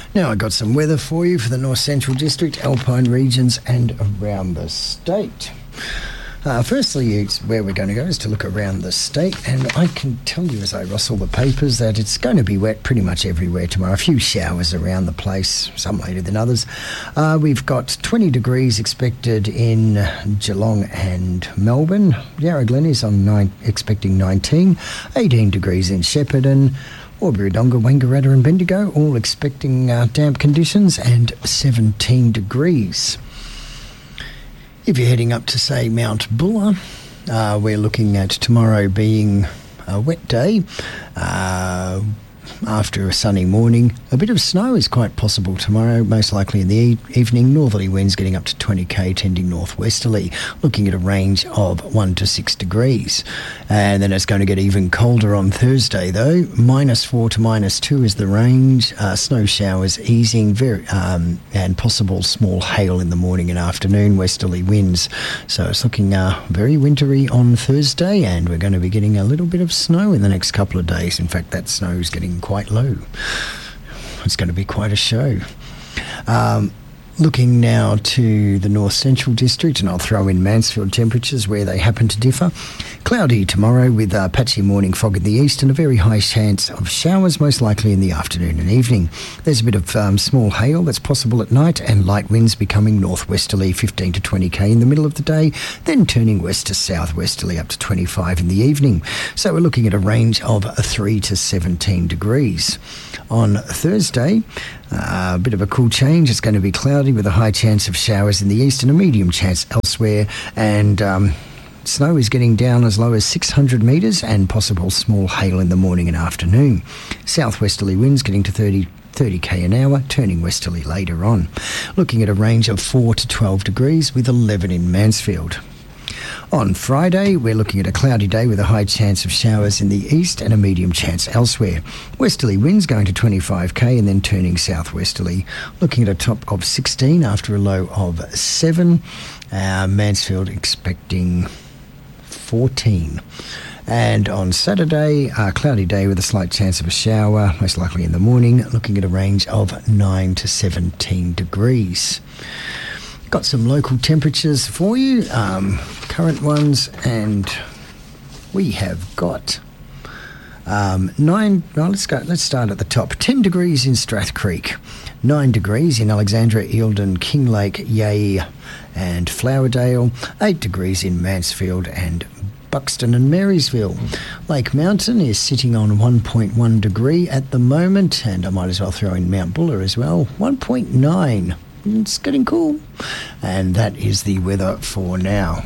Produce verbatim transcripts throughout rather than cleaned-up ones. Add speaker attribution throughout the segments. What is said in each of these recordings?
Speaker 1: Now I got some weather for you for the North Central District, Alpine regions and around the state. Uh, firstly, it's where we're going to go is to look around the state, and I can tell you as I rustle the papers that it's going to be wet pretty much everywhere tomorrow. A few showers around the place, some later than others. Uh, we've got twenty degrees expected in Geelong and Melbourne. Yarra Glen is on nine, expecting nineteen, eighteen degrees in Shepparton. Albury, Wodonga, Wangaratta and Bendigo all expecting uh, damp conditions, and seventeen degrees. If you're heading up to, say, Mount Buller, uh, we're looking at tomorrow being a wet day. Uh, after a sunny morning, a bit of snow is quite possible tomorrow, most likely in the e- evening. Northerly winds getting up to twenty k, tending northwesterly, looking at a range of one to six degrees. And then it's going to get even colder on Thursday, though. Minus four to minus two is the range. Uh, snow showers easing, very um, and possible small hail in the morning and afternoon, westerly winds. So it's looking uh, very wintry on Thursday, and we're going to be getting a little bit of snow in the next couple of days. In fact, that snow is getting quite low. It's going to be quite a show. Um, looking now to the North Central District, and I'll throw in Mansfield temperatures where they happen to differ. Cloudy tomorrow with a patchy morning fog in the east and a very high chance of showers, most likely in the afternoon and evening. There's a bit of um, small hail that's possible at night, and light winds becoming northwesterly, fifteen to twenty k in the middle of the day, then turning west to southwesterly up to twenty-five in the evening. So we're looking at a range of three to seventeen degrees. On Thursday, uh, a bit of a cool change. It's going to be cloudy with a high chance of showers in the east and a medium chance elsewhere, and um, snow is getting down as low as six hundred metres and possible small hail in the morning and afternoon. Southwesterly winds getting to thirty k an hour, turning westerly later on. Looking at a range of four to twelve degrees with eleven in Mansfield. On Friday, we're looking at a cloudy day with a high chance of showers in the east and a medium chance elsewhere. Westerly winds going to twenty-five k and then turning southwesterly. Looking at a top of sixteen after a low of seven. Uh, Mansfield expecting fourteen. And on Saturday, a cloudy day with a slight chance of a shower, most likely in the morning, looking at a range of nine to seventeen degrees. Got some local temperatures for you, um, current ones, and we have got um, nine. Well, let's go. Let's start at the top. Ten degrees in Strath Creek, nine degrees in Alexandra, Eildon, Kinglake, Yea, and Flowerdale. Eight degrees in Mansfield and Buxton and Marysville. Lake Mountain is sitting on one point one degree at the moment, and I might as well throw in Mount Buller as well. one point nine. It's getting cool. And that is the weather for now.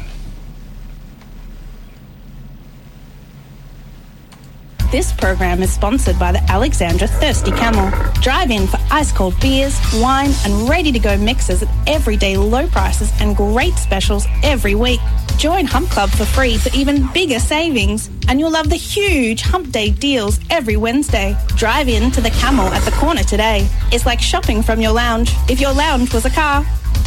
Speaker 2: This program is sponsored by the Alexandra Thirsty Camel. Drive in for ice-cold beers, wine and ready-to-go mixers at everyday low prices and great specials every week. Join Hump Club for free for even bigger savings, and you'll love the huge Hump Day deals every Wednesday. Drive in to the Camel at the corner today. It's like shopping from your lounge, if your lounge was a car.